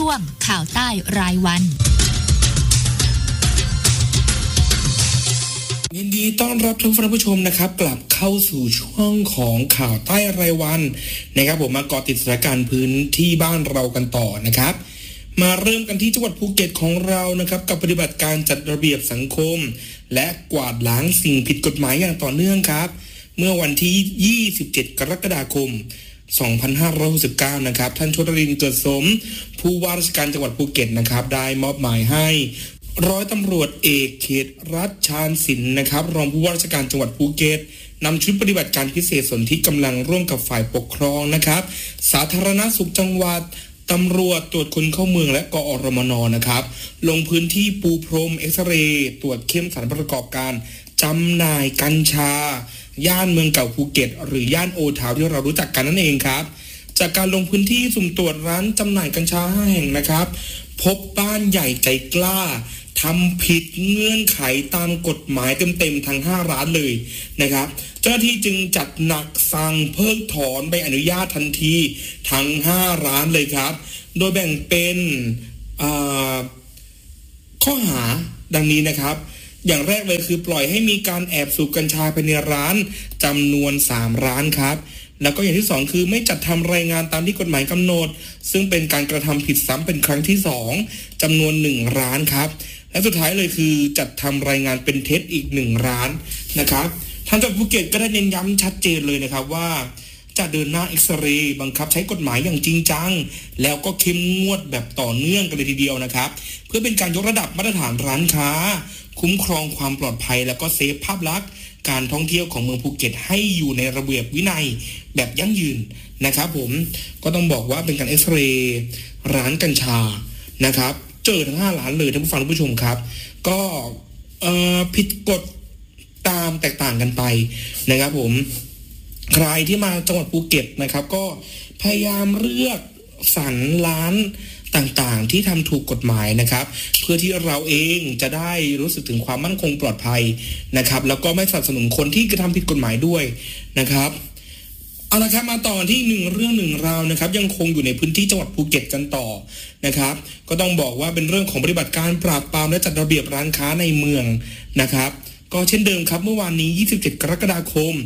วงข่าวใต้รายวันยินดีต้อนรับท่านผู้ชมนะครับกลับเข้าสู่ช่วงของข่าวใต้รายวันนะครับผมมาเกาะติดสถานการณ์พื้นที่บ้านเรากันต่อนะครับมาเริ่มกันที่จังหวัดภูเก็ตของเรานะครับกับปฏิบัติการจัดระเบียบสังคมและกวาดล้างสิ่งผิดกฎหมายอย่างต่อเนื่องครับเมื่อวันที่27กรกฎาคม2569นะครับท่านชลรินทร์เกิดสมผู้ว่าราชการจังหวัดภูเก็ตนะครับได้มอบหมายให้ร้อยตำรวจเอกเขตรัฐชาญศิลป์นะครับรองผู้ว่าราชการจังหวัดภูเก็ตนำชุดปฏิบัติการพิเศษสนธิกำลังร่วมกับฝ่ายปกครองนะครับสาธารณสุขจังหวัดตำรวจตรวจคนเข้าเมืองและกอรมนนะครับลงพื้นที่ปูพรมเอ็กซเรย์ตรวจเข้มสถานประกอบการจำหน่ายกัญชาย่านเมืองเก่าภูเก็ตหรือย่านโอทาวที่เรารู้จักกันนั่นเองครับจากการลงพื้นที่สุ่มตรวจร้านจำหน่ายกัญชา5แห่งนะครับพบบ้านใหญ่ใจกล้าทำผิดเงื่อนไขตามกฎหมายเต็มๆทั้ง5ร้านเลยนะครับเจ้าหน้าที่จึงจัดหนักสั่งเพิกถอนใบอนุญาตทันทีทั้ง5ร้านเลยครับโดยแบ่งเป็นข้อหาดังนี้นะครับอย่างแรกเลยคือปล่อยให้มีการแอบสูบกัญชาภายในร้านจำนวน3ร้านครับแล้วก็อย่างที่2คือไม่จัดทำรายงานตามที่กฎหมายกำหนดซึ่งเป็นการกระทำผิดซ้ำเป็นครั้งที่2จำนวน1ร้านครับและสุดท้ายเลยคือจัดทำรายงานเป็นเท็จอีก1ร้านนะครับทางจังหวัดภูเก็ตก็ได้เน้นย้ำชัดเจนเลยนะครับว่าจะเดินหน้าเอ็กซเรย์บังคับใช้กฎหมายอย่างจริงจังแล้วก็เข้มงวดแบบต่อเนื่องกันเลยทีเดียวนะครับเพื่อเป็นการยกระดับมาตรฐานร้านค้าคุ้มครองความปลอดภัยแล้วก็เซฟภาพลักษณ์การท่องเที่ยวของเมืองภูเก็ตให้อยู่ในระเบียบวินัยแบบยั่งยืนนะครับผมก็ต้องบอกว่าเป็นการเอ็กซเรย์ร้านกัญชานะครับเจอทั้ง5ร้านเลยท่านผู้ฟังท่านผู้ชมครับก็ผิดกฎตามแตกต่างกันไปนะครับผมใครที่มาจังหวัดภูเก็ตนะครับก็พยายามเลือกสรรร้านต่างๆที่ทำถูกกฎหมายนะครับเพื่อที่เราเองจะได้รู้สึกถึงความมั่นคงปลอดภัยนะครับแล้วก็ไม่สนับสนุนคนที่กระทำผิดกฎหมายด้วยนะครับเอาละครับมาต่อที่1เรื่อง1ราวนะครับยังคงอยู่ในพื้นที่จังหวัดภูเก็ตกันต่อนะครับก็ต้องบอกว่าเป็นเรื่องของปฏิบัติการปราบปรามและจัดระเบียบร้านค้าในเมืองนะครับก็เช่นเดิมครับเมื่อวานนี้27กรกฎาคม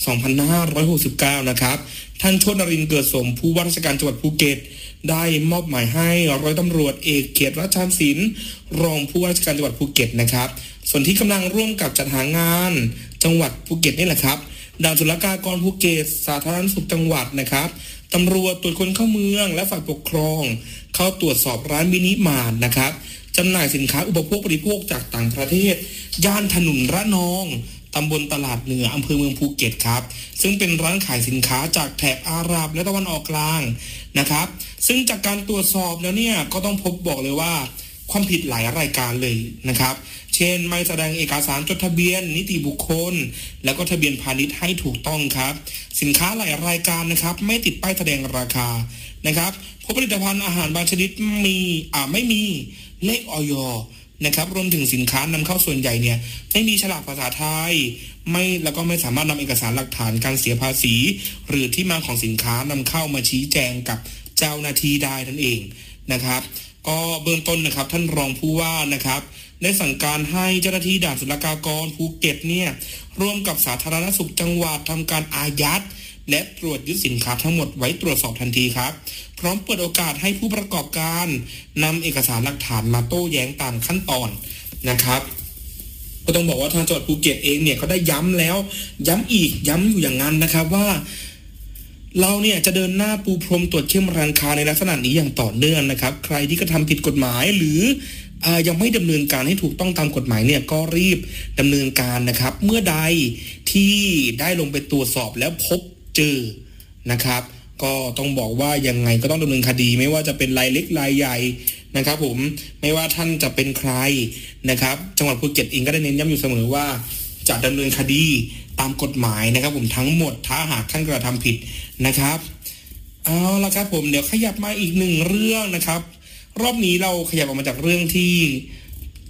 2569นะครับท่านชลรินทร์เกิดสมผู้ว่าราชการจังหวัดภูเก็ตได้มอบหมายให้ร้อยตำรวจเอกเขตรัฐชาญศิลป์รองผู้ว่าราชการจังหวัดภูเก็ตนะครับส่วนที่กำลังร่วมกับจัดหางานจังหวัดภูเก็ตนี่แหละครับด่านศุลกากรภูเก็ตสาธารณสุขจังหวัดนะครับตำรวจตรวจคนเข้าเมืองและฝ่ายปกครองเข้าตรวจสอบร้านมินิมาร์ทนะครับจำหน่ายสินค้าอุปโภคบริโภคจากต่างประเทศย่านถนนระนองตำบลตลาดเหนืออำเภอเมืองภูเก็ตครับซึ่งเป็นร้านขายสินค้าจากแถบอาหรับและตะวันออกกลางนะครับซึ่งจากการตรวจสอบแล้วเนี่ยก็ต้องพบบอกเลยว่าความผิดหลายรายการเลยนะครับเช่นไม่แสดงเอกสารจดทะเบียนนิติบุคคลแล้วก็ทะเบียนพาณิชย์ให้ถูกต้องครับสินค้าหลายรายการนะครับไม่ติดป้ายแสดงราคานะครับพบผลิตภัณฑ์อาหารบางชนิดไม่มีเลขอย.นะครับรวมถึงสินค้านำเข้าส่วนใหญ่เนี่ยไม่มีฉลากภาษาไทยแล้วก็ไม่สามารถนำเอกสารหลักฐานการเสียภาษีหรือที่มาของสินค้านำเข้ามาชี้แจงกับเจ้าหน้าที่ได้นั่นเองนะครับก็เบื้องต้นนะครับท่านรองผู้ว่านะครับได้สั่งการให้เจ้าหน้าที่ด่านศุลกากรภูเก็ตเนี่ยร่วมกับสาธารณสุขจังหวัดทำการอายัดและตรวจยึดสินค้าทั้งหมดไว้ตรวจสอบทันทีครับพร้อมเปิดโอกาสให้ผู้ประกอบการนำเอกสารหลักฐานมาโต้แย้งตามขั้นตอนนะครับก็ต้องบอกว่าทางจังหวัดภูเก็ตเองเนี่ยเขาได้ย้ำแล้วย้ำอีกย้ำอยู่อย่างนั้นนะครับว่าเราเนี่ยจะเดินหน้าปูพรมตรวจเข้มร้านค้าในลักษณะนี้อย่างต่อเนื่องนะครับใครที่กระทำผิดกฎหมายหรือยังไม่ดำเนินการให้ถูกต้องตามกฎหมายเนี่ยก็รีบดำเนินการนะครับเมื่อใดที่ได้ลงไปตรวจสอบแล้วพบเจอนะครับก็ต้องบอกว่ายังไงก็ต้องดำเนินคดีไม่ว่าจะเป็นรายเล็กรายใหญ่นะครับผมไม่ว่าท่านจะเป็นใครนะครับจังหวัดภูเก็ตเองก็ได้เน้นย้ำอยู่เสมอว่าจะดำเนินคดีตามกฎหมายนะครับผมทั้งหมดถ้าหากท่านกระทำผิดนะครับเอาละครับผมเดี๋ยวขยับมาอีก1เรื่องนะครับรอบนี้เราขยับออกมาจากเรื่องที่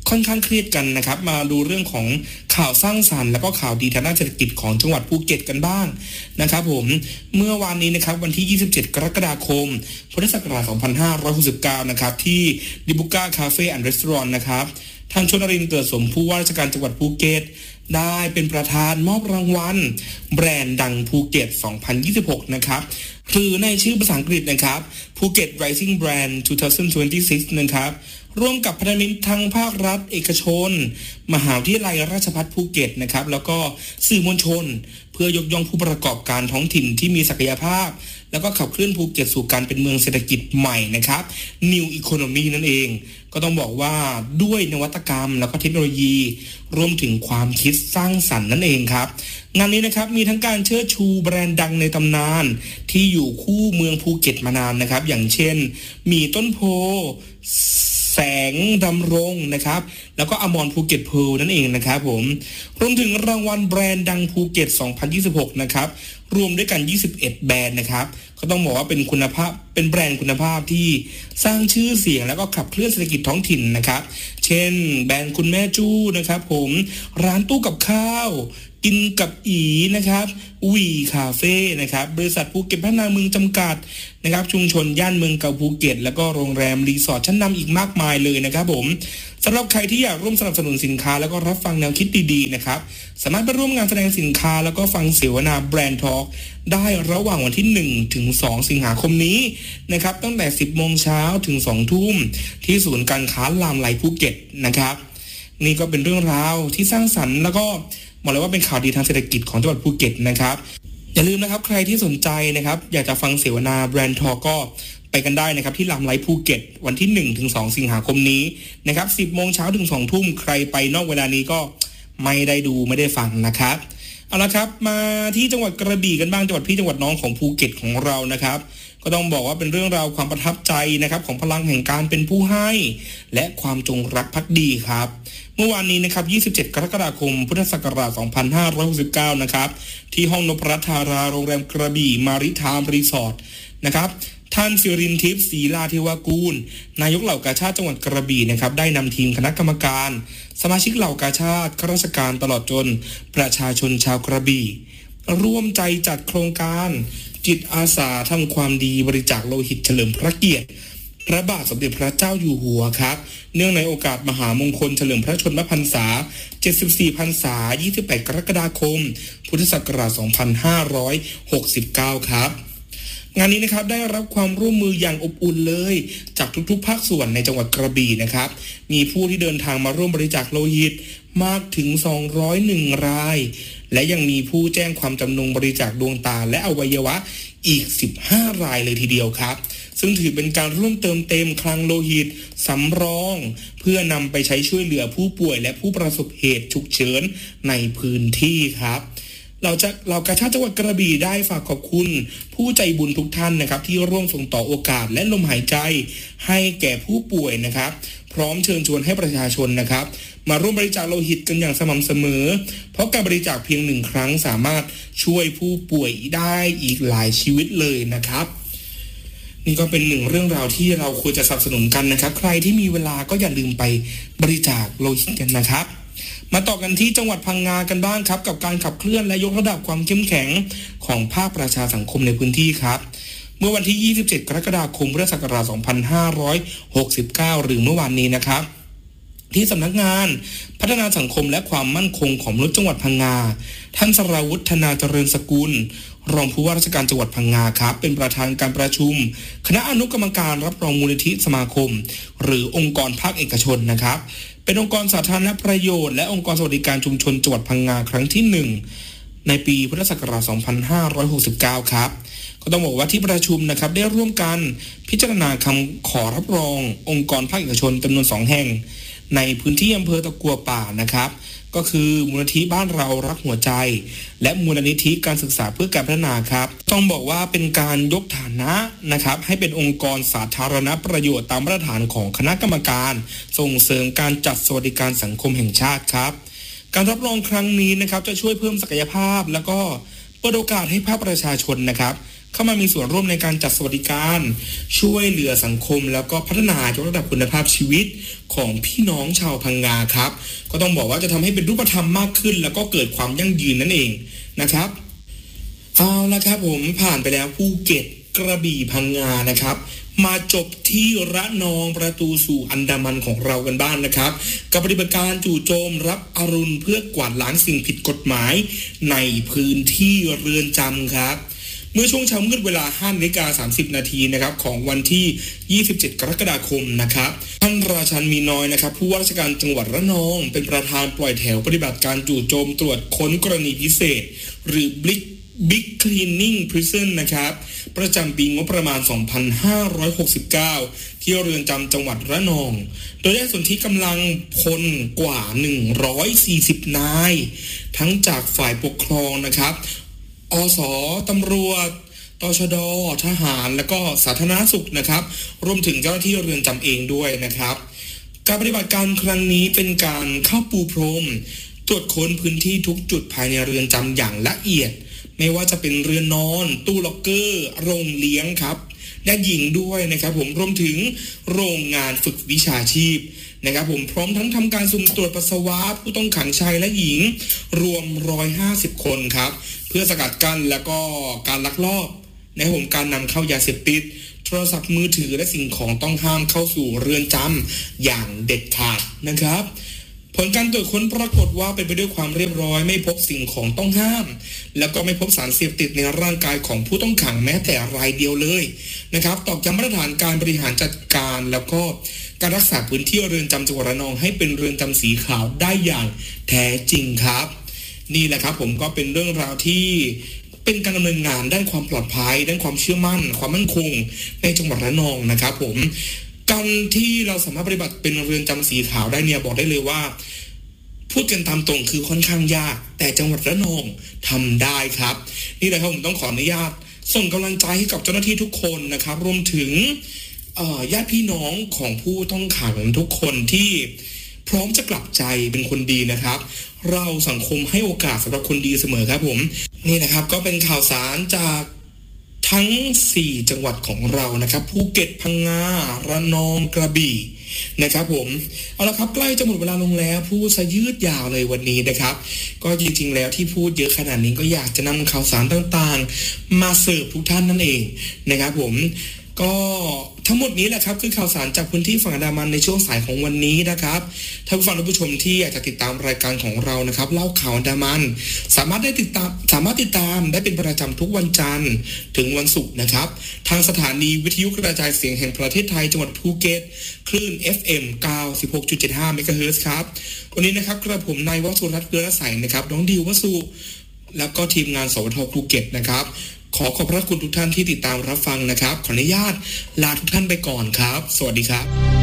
ค่อนข้างเครียดกันนะครับมาดูเรื่องของข่าวสร้างสรรค์แล้วก็ข่าวดีทางด้านเศรษฐกิจของจังหวัดภูเก็ตกันบ้างนะครับผมเมื่อวานนี้นะครับวันที่27กรกฎาคมพุทธศักราช2569นะครับที่ดิบุก้าคาเฟ่แอนด์รีสอร์ทนะครับท่านชนรินทร์เกิดสมผู้ว่าราชการจังหวัดภูเก็ตได้เป็นประธานมอบรางวัลแบรนด์ดังภูเก็ต2026นะครับหรือในชื่อภาษาอังกฤษนะครับภูเก็ต Rising Brand 2026นะครับร่วมกับพันธมิตรทางภาครัฐเอกชนมหาวิทยาลัยราชภัฏภูเก็ตนะครับแล้วก็สื่อมวลชนเพื่อยกย่องผู้ประกอบการท้องถิ่นที่มีศักยภาพแล้วก็ขับเคลื่อนภูเก็ตสู่การเป็นเมืองเศรษฐกิจใหม่นะครับ New Economy นั่นเองก็ต้องบอกว่าด้วยนวัตกรรมแล้วก็เทคโนโลยีรวมถึงความคิดสร้างสรรค์นั่นเองครับงานนี้นะครับมีทั้งการเชิดชูแบรนด์ดังในตำนานที่อยู่คู่เมืองภูเก็ตมานานนะครับอย่างเช่นมีต้นโพแสงดำรงนะครับแล้วก็อมรภูเก็ตเพร์ลนั่นเองนะครับผมรวมถึงรางวัลแบรนด์ดังภูเก็ต2026นะครับรวมด้วยกัน21แบรนด์นะครับก็ต้องบอกว่าเป็นคุณภาพเป็นแบรนด์คุณภาพที่สร้างชื่อเสียงแล้วก็ขับเคลื่อนเศรษฐกิจท้องถิ่นนะครับเช่นแบรนด์คุณแม่จู้นะครับผมร้านตู้กับข้าวกินกับอีนะครับวีคาเฟ่นะครับบริษัทภูเก็ตพัฒนาเมืองจำกัดนะครับชุมชนย่านเมืองเก่าภูเก็ตแล้วก็โรงแรมรีสอร์ทชั้นนำอีกมากมายเลยนะครับผมสำหรับใครที่อยากร่วมสนับสนุนสินค้าแล้วก็รับฟังแนวคิดดีๆนะครับสามารถไปร่วมงานแสดงสินค้าแล้วก็ฟังเสวนาแบรนด์ทอล์กได้ระหว่างวันที่1ถึง2สิงหาคมนี้นะครับตั้งแต่ 10 โมงเช้าถึง 2 ทุ่มที่ศูนย์การค้าลามไหลภูเก็ตนะครับนี่ก็เป็นเรื่องราวที่สร้างสรรค์แล้วก็บอกเลยว่าเป็นข่าวดีทางเศรษฐกิจของจังหวัดภูเก็ตนะครับอย่าลืมนะครับใครที่สนใจนะครับอยากจะฟังเสวนาแบรนด์ทอล์กก็ไปกันได้นะครับที่ลามไหลภูเก็ตวันที่1ถึง2สิงหาคมนี้นะครับ10 โมงเช้าถึง 2 ทุ่มใครไปนอกเวลานี้ก็ไม่ได้ดูไม่ได้ฟังนะครับเอาละครับมาที่จังหวัดกระบี่กันบ้างจังหวัดพี่จังหวัดน้องของภูเก็ตของเรานะครับก็ต้องบอกว่าเป็นเรื่องราวความประทับใจนะครับของพลังแห่งการเป็นผู้ให้และความจงรักภักดีครับเมื่อวานนี้นะครับ27กรกฎาคมพุทธศักราช2569นะครับที่ห้องนพรัตน์ธาราโรงแรมกระบี่มาริไทม์รีสอร์ทนะครับท่านศิรินทร์ทิพย์ศรีลาเทวกูลนายกเหล่ากาชาดจังหวัดกระบี่นะครับได้นำทีมคณะกรรมการสมาชิกเหล่ากาชาดข้าราชการตลอดจนประชาชนชาวกระบี่ร่วมใจจัดโครงการจิตอาสาทำความดีบริจาคโลหิตเฉลิมพระเกียรติพระบาทสมเด็จพระเจ้าอยู่หัวครับเนื่องในโอกาสมหามงคลเฉลิมพระชนมพรรษา74พรรษา28กรกฎาคมพุทธศักราช2569ครับงานนี้นะครับได้รับความร่วมมืออย่างอบอุ่นเลยจากทุกๆภาคส่วนในจังหวัดกระบี่นะครับมีผู้ที่เดินทางมาร่วมบริจาคโลหิตมากถึง201รายและยังมีผู้แจ้งความจำนงบริจาคดวงตาและอวัยวะอีก15รายเลยทีเดียวครับซึ่งถือเป็นการร่วมเติมเต็มคลังโลหิตสำรองเพื่อนำไปใช้ช่วยเหลือผู้ป่วยและผู้ประสบเหตุฉุกเฉินในพื้นที่ครับเรากาชาดจังหวัดกระบี่ได้ฝากขอบคุณผู้ใจบุญทุกท่านนะครับที่ร่วมส่งต่อโอกาสและลมหายใจให้แก่ผู้ป่วยนะครับพร้อมเชิญชวนให้ประชาชนนะครับมาร่วมบริจาคโลหิตกันอย่างสม่ำเสมอเพราะการบริจาคเพียง1ครั้งสามารถช่วยผู้ป่วยได้อีกหลายชีวิตเลยนะครับนี่ก็เป็นหนึ่งเรื่องราวที่เราควรจะสนับสนุนกันนะครับใครที่มีเวลาก็อย่าลืมไปบริจาคโลหิตกันนะครับมาต่อกันที่จังหวัดพังงากันบ้างครับกับการขับเคลื่อนและยกระดับความเข้มแข็งของภาคประชาสังคมในพื้นที่ครับเมื่อวันที่27กรกฎาคมพุทธศักราช2569หรือเมื่อวานนี้นะครับที่สำนักงานพัฒนาสังคมและความมั่นคงของมนุษย์จังหวัดพังงาท่านสราวุฒิธนาเจริญสกุลรองผู้ว่าราชการจังหวัดพังงาครับเป็นประธานการประชุมคณะอนุกรรมการรับรองมูลนิธิสมาคมหรือองค์กรภาคเอกชนนะครับเป็นองค์กรสาธารณประโยชน์และองค์กรสวัสดิการชุมชนจังหวัดพังงาครั้งที่1ในปีพุทธศักราช2569ครับก็ต้องบอกว่าที่ประชุมนะครับได้ร่วมกันพิจารณาคำขอรับรององค์กรภาคเอกชนจำนวน2แห่งในพื้นที่อำเภอตะกัวป่านะครับก็คือมูลนิธิบ้านเรารักหัวใจและมูลนิธิการศึกษาเพื่อการพัฒนาครับต้องบอกว่าเป็นการยกฐานะนะครับให้เป็นองค์กรสาธารณประโยชน์ตามมาตรฐานของคณะกรรมการส่งเสริมการจัดสวัสดิการสังคมแห่งชาติครับการรับรองครั้งนี้นะครับจะช่วยเพิ่มศักยภาพแล้วก็เปิดโอกาสให้ภาคประชาชนนะครับเข้ามามีส่วนร่วมในการจัดสวัสดิการช่วยเหลือสังคมแล้วก็พัฒนายกระดับคุณภาพชีวิตของพี่น้องชาวพังงาครับก็ต้องบอกว่าจะทำให้เป็นรูปธรรมมากขึ้นแล้วก็เกิดความยั่งยืนนั่นเองนะครับเอาละครับผมผ่านไปแล้วภูเก็ตกระบี่พังงานะครับมาจบที่ระนองประตูสู่อันดามันของเรากันบ้าง นะครับกับปฏิบัติการจู่โจมรับอรุณเพื่อกวาดล้างสิ่งผิดกฎหมายในพื้นที่เรือนจำครับเมื่อช่วงเช้ามืดเวลา 5:30 นาทีนะครับของวันที่ 27 กรกฎาคมนะครับท่านราชันมีน้อยนะครับผู้ว่าราชการจังหวัดระนองเป็นประธานปล่อยแถวปฏิบัติการจู่โจมตรวจค้นกรณีพิเศษหรือBig Cleaning Prison นะครับประจำปีงบประมาณ 2569 ที่เรือนจำจังหวัดระนองโดยได้สนธิกำลังพลกว่า 140 นายทั้งจากฝ่ายปกครองนะครับอส.ตำรวจตชด.ทหารและก็สาธารณสุขนะครับรวมถึงเจ้าหน้าที่เรือนจำเองด้วยนะครับการปฏิบัติการครั้งนี้เป็นการเข้าปูพรมตรวจค้นพื้นที่ทุกจุดภายในเรือนจำอย่างละเอียดไม่ว่าจะเป็นเรือนนอนตู้ล็อกเกอร์โรงเลี้ยงครับและหญิงด้วยนะครับผมรวมถึงโรงงานฝึกวิชาชีพนะครับผมพร้อมทั้งทำการสุ่มตรวจปัสสาวะผู้ต้องขังชายและหญิงรวม150 คนครับเพื่อสกัดกั้นแล้วก็การลักลอบนะครับผมการนำเข้ายาเสพติดโทรศัพท์มือถือและสิ่งของต้องห้ามเข้าสู่เรือนจำอย่างเด็ดขาดนะครับผลการตรวจค้นปรากฏว่าเป็นไปด้วยความเรียบร้อยไม่พบสิ่งของต้องห้ามแล้วก็ไม่พบสารเสพติดในร่างกายของผู้ต้องขังแม้แต่รายเดียวเลยนะครับตอกย้ำมาตรฐานการบริหารจัดการแล้วก็การรักษาพื้นที่เรือนจำจังหวัดระนองให้เป็นเรือนจำสีขาวได้อย่างแท้จริงครับนี่แหละครับผมก็เป็นเรื่องราวที่เป็นการดำเนินงานด้านความปลอดภัยด้านความเชื่อมั่นความมั่นคงในจังหวัดระนองนะครับผมการที่เราสามารถปฏิบัติเป็นเรือนจำสีขาวได้เนี่ยบอกได้เลยว่าพูดกันตามตรงคือค่อนข้างยากแต่จังหวัดระนองทำได้ครับนี่แหละครับผมต้องขออนุญาตส่งกำลังใจให้กับเจ้าหน้าที่ทุกคนนะครับรวมถึงญาติพี่น้องของผู้ต้องขังทุกคนที่พร้อมจะกลับใจเป็นคนดีนะครับเราสังคมให้โอกาสสำหรับคนดีเสมอครับผมนี่นะครับก็เป็นข่าวสารจากทั้ง4จังหวัดของเรานะครับภูเก็ตพังงาระนองกระบี่นะครับผมเอาละครับใกล้จะหมดเวลาลงแล้วพูดซะยืดยาวเลยวันนี้นะครับก็จริงๆแล้วที่พูดเยอะขนาดนี้ก็อยากจะนำข่าวสารต่างๆมาเสิร์ฟทุกท่านนั่นเองนะครับผมก็ทั้งหมดนี้แหละครับคือข่าวสารจากพื้นที่ฝั่งอันดามันในช่วงสายของวันนี้นะครับท่านผู้ฟังท่านผู้ชมที่อยากจะติดตามรายการของเรานะครับเล่าข่าวอันดามันสามารถติดตามได้เป็นประจำทุกวันจันทร์ถึงวันศุกร์นะครับทางสถานีวิทยุกระจายเสียงแห่งประเทศไทยจังหวัดภูเก็ตคลื่น FM 96.75 เมกะเฮิรตซ์ครับวันนี้นะครับกระผมนายวสุรัตน์เกลือใสนะครับน้องดิววสุแล้วก็ทีมงานสวทภูเก็ตนะครับขอบพระคุณทุกท่านที่ติดตามรับฟังนะครับขออนุญาตลาทุกท่านไปก่อนครับสวัสดีครับ